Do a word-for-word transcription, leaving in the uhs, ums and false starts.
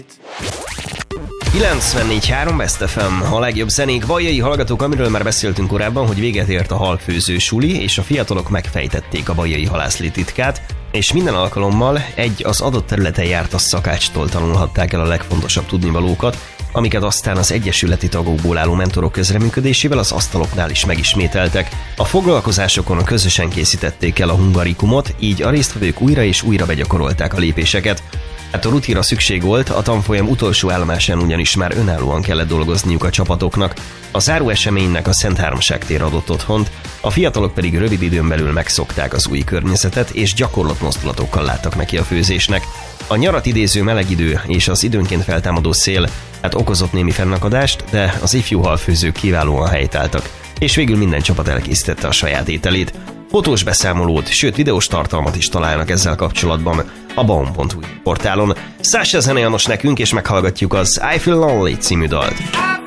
kilencvennégy három Best ef em, a legjobb zenék. Vajjai hallgatók, amiről már beszéltünk korábban, hogy véget ért a halfőző suli, és a fiatalok megfejtették a vajjai halászlé titkát, és minden alkalommal egy az adott területen jártas szakácstól tanulhatták el a legfontosabb tudnivalókat, amiket aztán az egyesületi tagokból álló mentorok közreműködésével az asztaloknál is megismételtek. A foglalkozásokon közösen készítették el a hungarikumot, így a résztvevők újra és újra begyakorolták a lépéseket. Hát a rutinra szükség volt, a tanfolyam utolsó állomásán ugyanis már önállóan kellett dolgozniuk a csapatoknak. A záró eseménynek a Szent Háromság tér adott otthont, a fiatalok pedig rövid időn belül megszokták az új környezetet, és gyakorlott mozdulatokkal láttak neki a főzésnek. A nyarat idéző meleg idő és az időnként feltámadó szél hát okozott némi fennakadást, de az ifjú halfőzők kiválóan helytálltak, és végül minden csapat elkészítette a saját ételét. Fotós beszámolót, sőt videós tartalmat is találnak ezzel kapcsolatban a baum pont hu portálon. Sasha zene János nekünk, és meghallgatjuk az I Feel Lonely című dalt.